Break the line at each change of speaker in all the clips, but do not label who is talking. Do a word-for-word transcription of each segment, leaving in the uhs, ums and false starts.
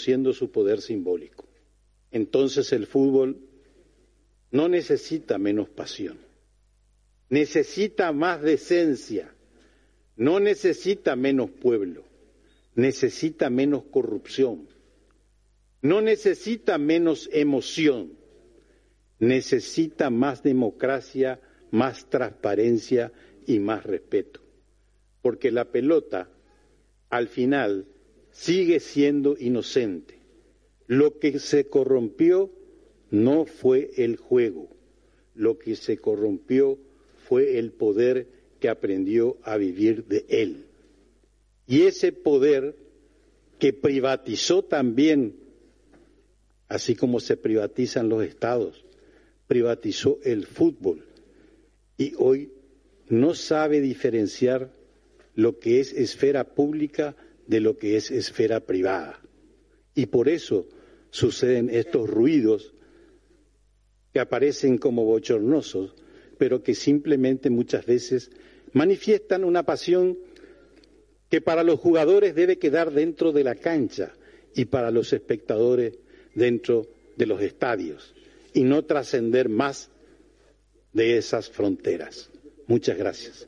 reduciendo su poder simbólico. Entonces el fútbol no necesita menos pasión, necesita más decencia, no necesita menos pueblo, necesita menos corrupción, no necesita menos emoción, necesita más democracia, más transparencia y más respeto. Porque la pelota, al final, sigue siendo inocente. Lo que se corrompió no fue el juego, lo que se corrompió fue el poder que aprendió a vivir de él. Y ese poder que privatizó también, así como se privatizan los estados, privatizó el fútbol y hoy no sabe diferenciar lo que es esfera pública de lo que es esfera privada. Y por eso suceden estos ruidos que aparecen como bochornosos, pero que simplemente muchas veces manifiestan una pasión que para los jugadores debe quedar dentro de la cancha y para los espectadores dentro de los estadios y no trascender más de esas fronteras. Muchas gracias.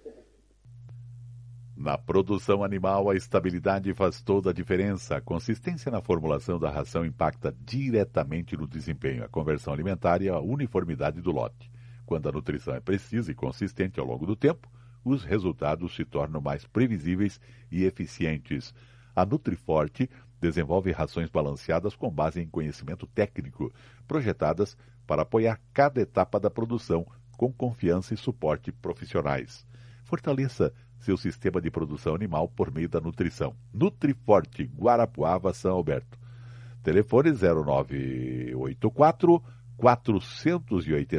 Na produção animal, a estabilidade faz toda a diferença. A consistência na formulação da ração impacta diretamente no desempenho, a conversão alimentar e a uniformidade do lote. Quando a nutrição é precisa e consistente ao longo do tempo, os resultados se tornam mais previsíveis e eficientes. A Nutriforte desenvolve rações balanceadas com base em conhecimento técnico, projetadas para apoiar cada etapa da produção com confiança e suporte profissionais. Fortaleça seu sistema de produção animal por meio da nutrição. Nutriforte, Guarapuava, São Alberto. Telefone zero nove oito quatro, quatro oito cinco, seis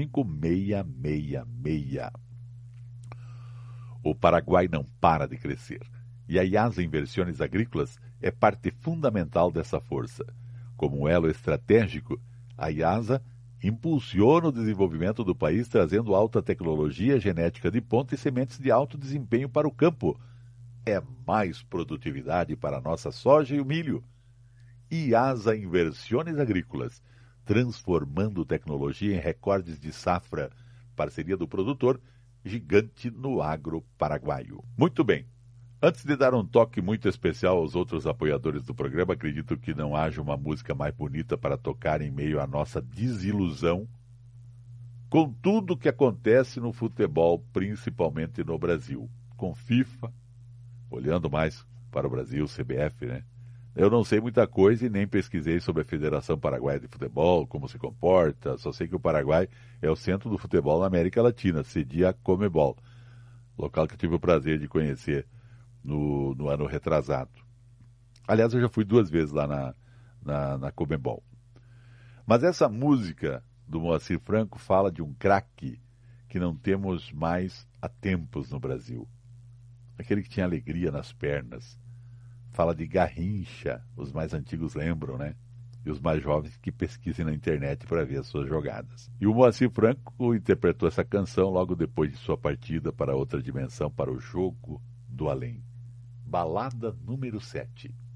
seis seis. O Paraguai não para de crescer, e a IASA Inversões Agrícolas é parte fundamental dessa força. Como um elo estratégico, a IASA impulsiona o desenvolvimento do país trazendo alta tecnologia, genética de ponta e sementes de alto desempenho para o campo. É mais produtividade para a nossa soja e o milho. IASA Inversões Agrícolas, transformando tecnologia em recordes de safra. Parceria do produtor, gigante no agro paraguaio. Muito bem. Antes de dar um toque muito especial aos outros apoiadores do programa, acredito que não haja uma música mais bonita para tocar em meio à nossa desilusão com tudo o que acontece no futebol, principalmente no Brasil. Com FIFA, olhando mais para o Brasil, C B F, né? Eu não sei muita coisa e nem pesquisei sobre a Federação Paraguaia de Futebol, como se comporta, só sei que o Paraguai é o centro do futebol na América Latina, cedia a Comebol, local que eu tive o prazer de conhecer No, no ano retrasado. Aliás, eu já fui duas vezes lá na, na, na Comebol. Mas essa música do Moacir Franco fala de um craque que não temos mais há tempos no Brasil. Aquele que tinha alegria nas pernas. Fala de Garrincha, os mais antigos lembram, né? E os mais jovens que pesquisem na internet para ver as suas jogadas. E o Moacir Franco interpretou essa canção logo depois de sua partida para outra dimensão, para o jogo do além. Balada número sete.